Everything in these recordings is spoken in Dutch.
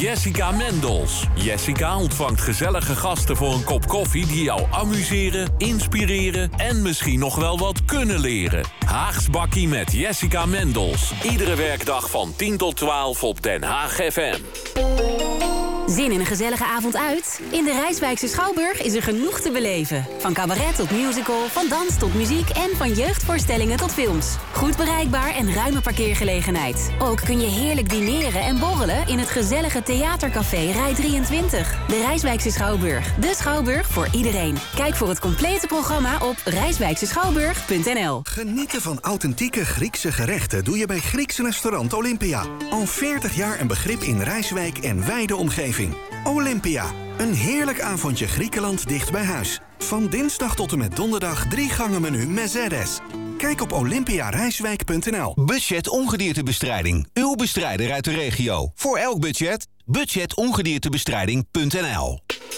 Jessica Mendels. Jessica ontvangt gezellige gasten voor een kop koffie die jou amuseren, inspireren en misschien nog wel wat kunnen leren. Haags Bakkie met Jessica Mendels. Iedere werkdag van 10 tot 12 op Den Haag FM. Zin in een gezellige avond uit? In de Rijswijkse Schouwburg is er genoeg te beleven. Van cabaret tot musical, van dans tot muziek en van jeugdvoorstellingen tot films. Goed bereikbaar en ruime parkeergelegenheid. Ook kun je heerlijk dineren en borrelen in het gezellige theatercafé Rij 23. De Rijswijkse Schouwburg. De Schouwburg voor iedereen. Kijk voor het complete programma op rijswijkseschouwburg.nl. Genieten van authentieke Griekse gerechten doe je bij Grieks restaurant Olympia. Al 40 jaar een begrip in Rijswijk en wijde omgeving. Olympia, een heerlijk avondje Griekenland dicht bij huis. Van dinsdag tot en met donderdag 3 gangen menu Mezeres. Kijk op olympiarijswijk.nl. Budget ongediertebestrijding. Uw bestrijder uit de regio. Voor elk budget, budgetongediertebestrijding.nl.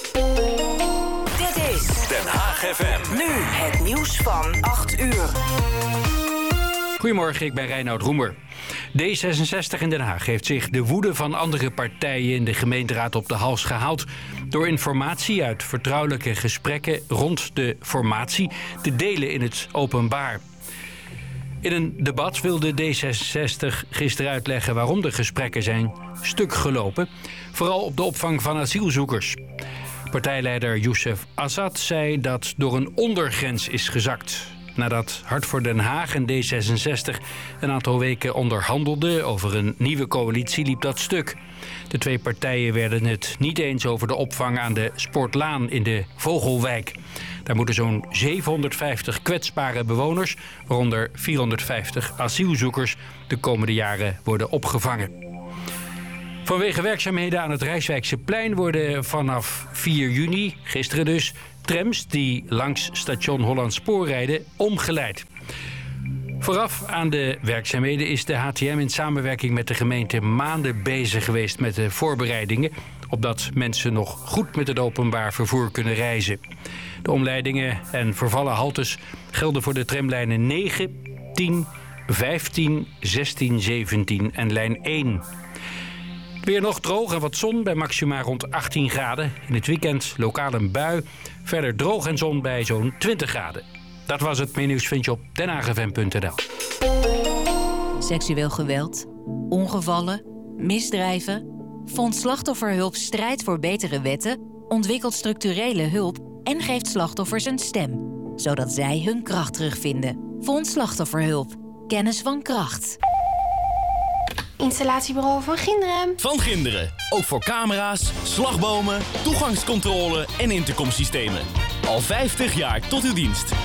Dit is Den Haag FM. nu het nieuws van 8 uur. Goedemorgen, ik ben Reinoud Roemer. D66 in Den Haag heeft zich de woede van andere partijen in de gemeenteraad op de hals gehaald door informatie uit vertrouwelijke gesprekken rond de formatie te delen in het openbaar. In een debat wilde D66 gisteren uitleggen waarom de gesprekken zijn stuk gelopen, vooral op de opvang van asielzoekers. Partijleider Youssef Assad zei dat door een ondergrens is gezakt. Nadat Hart voor Den Haag en D66 een aantal weken onderhandelden over een nieuwe coalitie, liep dat stuk. De twee partijen werden het niet eens over de opvang aan de Sportlaan in de Vogelwijk. Daar moeten zo'n 750 kwetsbare bewoners, waaronder 450 asielzoekers, de komende jaren worden opgevangen. Vanwege werkzaamheden aan het Rijswijkse-plein worden vanaf 4 juni, gisteren dus, trams die langs station Holland Spoor rijden omgeleid. Vooraf aan de werkzaamheden is de HTM in samenwerking met de gemeente maanden bezig geweest met de voorbereidingen, opdat mensen nog goed met het openbaar vervoer kunnen reizen. De omleidingen en vervallen haltes gelden voor de tramlijnen 9, 10, 15, 16, 17 en lijn 1. Weer nog droog en wat zon bij maxima rond 18 graden. In het weekend lokaal een bui. Verder droog en zon bij zo'n 20 graden. Dat was het. Meer nieuws vind je op denhagfm.nl. Seksueel geweld, ongevallen, misdrijven. Fonds Slachtofferhulp strijdt voor betere wetten, ontwikkelt structurele hulp en geeft slachtoffers een stem, zodat zij hun kracht terugvinden. Fonds Slachtofferhulp. Kennis van kracht. Installatiebureau Van Ginderen. Van Ginderen. Ook voor camera's, slagbomen, toegangscontrole en intercomsystemen. Al 50 jaar tot uw dienst.